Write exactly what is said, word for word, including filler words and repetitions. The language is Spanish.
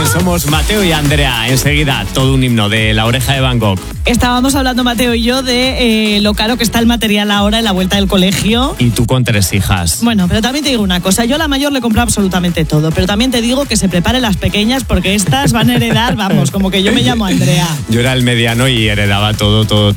Somos Mateo y Andrea. Enseguida, todo un himno de La Oreja de Van Gogh. Estábamos hablando, Mateo y yo, de eh, lo caro que está el material ahora en la vuelta del colegio. Y tú con tres hijas. Bueno, pero también te digo una cosa. Yo a la mayor le compro absolutamente todo. Pero también te digo que se preparen las pequeñas porque estas van a heredar, vamos, como que yo me llamo Andrea. Yo era el mediano y heredaba todo, todo,